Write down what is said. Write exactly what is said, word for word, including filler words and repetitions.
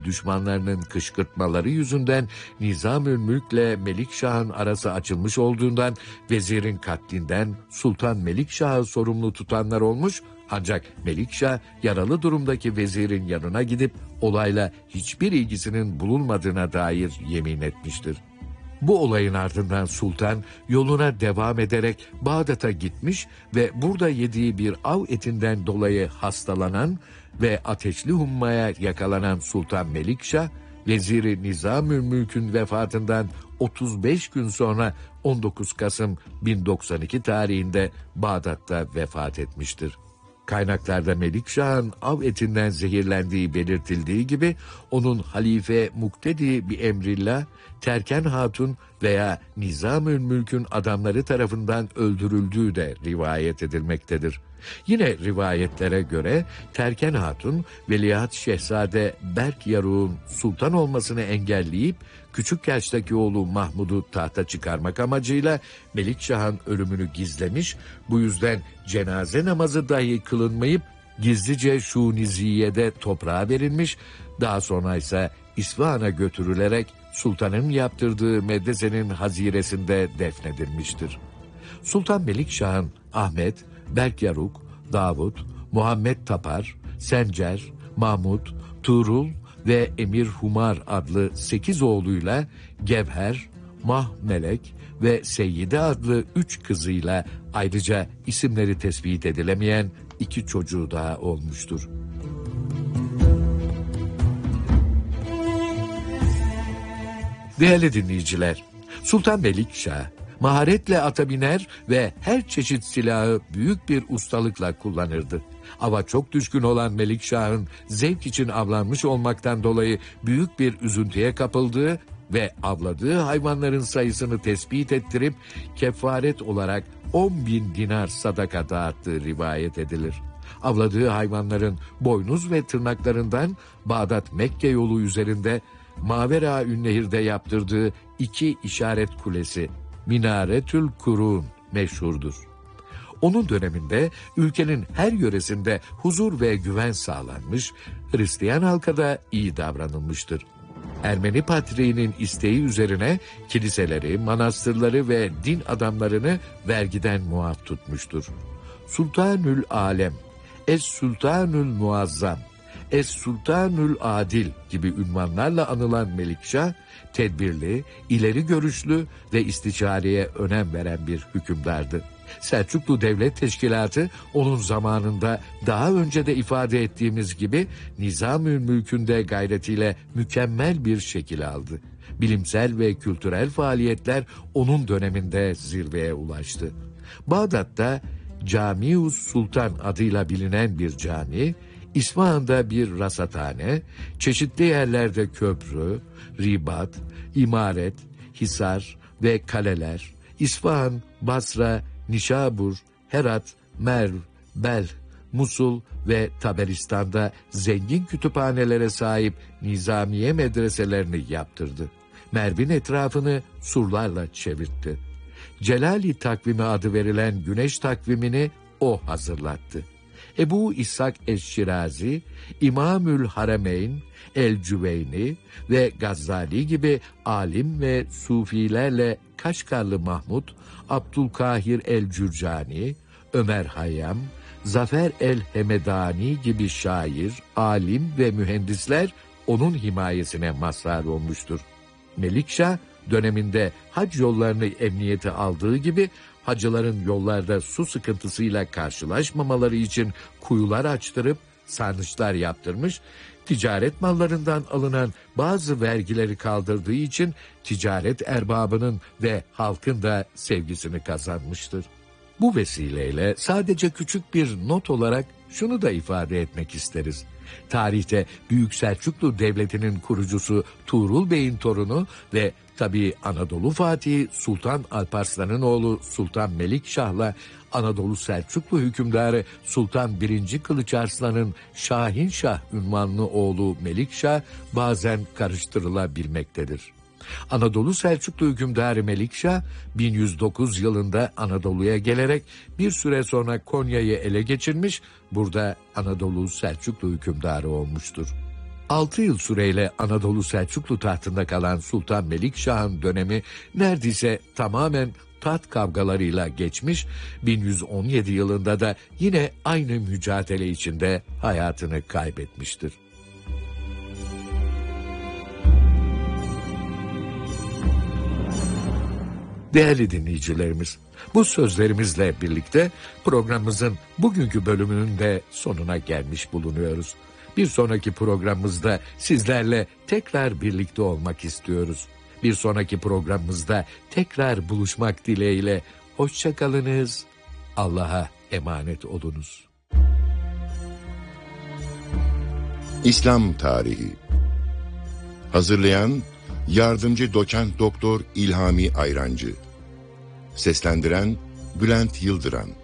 Düşmanlarının kışkırtmaları yüzünden Nizamülmülk'le Melikşah'ın arası açılmış olduğundan vezirin katlinden Sultan Melikşah'ı sorumlu tutanlar olmuş, ancak Melikşah yaralı durumdaki vezirin yanına gidip olayla hiçbir ilgisinin bulunmadığına dair yemin etmiştir. Bu olayın ardından sultan yoluna devam ederek Bağdat'a gitmiş ve burada yediği bir av etinden dolayı hastalanan ve ateşli hummaya yakalanan Sultan Melikşah, veziri Nizamülmülk'ün vefatından otuz beş gün sonra on dokuz Kasım bin doksan iki tarihinde Bağdat'ta vefat etmiştir. Kaynaklarda Melikşah'ın av etinden zehirlendiği belirtildiği gibi onun Halife Muktedi bi Emrillah, Terken Hatun veya Nizamülmülk'ün adamları tarafından öldürüldüğü de rivayet edilmektedir. Yine rivayetlere göre Terken Hatun, Veliaht Şehzade Berk Yaruk'un sultan olmasını engelleyip küçük yaştaki oğlu Mahmud'u tahta çıkarmak amacıyla Melikşah'ın ölümünü gizlemiş, bu yüzden cenaze namazı dahi kılınmayıp gizlice Şuniziye'de toprağa verilmiş, daha sonra ise İsfahan'a götürülerek sultanın yaptırdığı medresenin haziresinde defnedilmiştir. Sultan Melikşah'ın Ahmet, Berk Yaruk, Davut, Muhammed Tapar, Sencer, Mahmud, Tuğrul ve Emir Humar adlı sekiz oğluyla Gevher, Mah Melek ve Seyyide adlı üç kızıyla ayrıca isimleri tespit edilemeyen iki çocuğu daha olmuştur. Değerli dinleyiciler, Sultan Melikşah maharetle ata biner ve her çeşit silahı büyük bir ustalıkla kullanırdı. Ava çok düşkün olan Melikşah'ın zevk için avlanmış olmaktan dolayı büyük bir üzüntüye kapıldığı ve avladığı hayvanların sayısını tespit ettirip kefaret olarak on bin dinar sadaka dağıttığı rivayet edilir. Avladığı hayvanların boynuz ve tırnaklarından Bağdat-Mekke yolu üzerinde Mavera Ünnehir'de yaptırdığı iki işaret kulesi Minaretül Kurun meşhurdur. Onun döneminde ülkenin her yöresinde huzur ve güven sağlanmış, Hristiyan halka da iyi davranılmıştır. Ermeni patriğinin isteği üzerine kiliseleri, manastırları ve din adamlarını vergiden muaf tutmuştur. Sultanül Alem, Es-Sultanül Muazzam, Es-Sultanül Adil gibi ünvanlarla anılan Melikşah, tedbirli, ileri görüşlü ve istişareye önem veren bir hükümdardı. Selçuklu Devlet Teşkilatı onun zamanında daha önce de ifade ettiğimiz gibi Nizamülmülk'ün de gayretiyle mükemmel bir şekil aldı. Bilimsel ve kültürel faaliyetler onun döneminde zirveye ulaştı. Bağdat'ta Camius Sultan adıyla bilinen bir cami, İsfahan'da bir rasathane, çeşitli yerlerde köprü, ribat, imaret, hisar ve kaleler, İsfahan, Basra, Nişabur, Herat, Merv, Belh, Musul ve Taberistan'da zengin kütüphanelere sahip nizamiye medreselerini yaptırdı. Merv'in etrafını surlarla çevirtti. Celali takvimi adı verilen güneş takvimini o hazırlattı. Ebu İshak Eşşirazi, İmamül Harameyn, El-Cüveyni ve Gazzali gibi alim ve sufilerle Kaşgarlı Mahmud, Abdülkahir el-Cürcani, Ömer Hayyam, Zafer el-Hemedani gibi şair, alim ve mühendisler onun himayesine mazhar olmuştur. Melikşah döneminde hac yollarını emniyete aldığı gibi hacıların yollarda su sıkıntısıyla karşılaşmamaları için kuyular açtırıp sarnıçlar yaptırmış, ticaret mallarından alınan bazı vergileri kaldırdığı için ticaret erbabının ve halkın da sevgisini kazanmıştır. Bu vesileyle sadece küçük bir not olarak şunu da ifade etmek isteriz. Tarihte Büyük Selçuklu Devleti'nin kurucusu Tuğrul Bey'in torunu ve tabii Anadolu Fatihi Sultan Alparslan'ın oğlu Sultan Melikşah'la Anadolu Selçuklu hükümdarı Sultan birinci. Kılıç Arslan'ın Şahinşah unvanlı oğlu Melikşah bazen karıştırılabilmektedir. Anadolu Selçuklu hükümdarı Melikşah bin yüz dokuz yılında Anadolu'ya gelerek bir süre sonra Konya'yı ele geçirmiş, burada Anadolu Selçuklu hükümdarı olmuştur. Altı yıl süreyle Anadolu Selçuklu tahtında kalan Sultan Melikşah'ın dönemi neredeyse tamamen taht kavgalarıyla geçmiş, bin yüz on yedi yılında da yine aynı mücadele içinde hayatını kaybetmiştir. Değerli dinleyicilerimiz, bu sözlerimizle birlikte programımızın bugünkü bölümünün de sonuna gelmiş bulunuyoruz. Bir sonraki programımızda sizlerle tekrar birlikte olmak istiyoruz. Bir sonraki programımızda tekrar buluşmak dileğiyle hoşça kalınız, Allah'a emanet olunuz. İslam Tarihi. Hazırlayan Yardımcı Doçent Doktor İlhami Ayrancı. Seslendiren Bülent Yıldıran.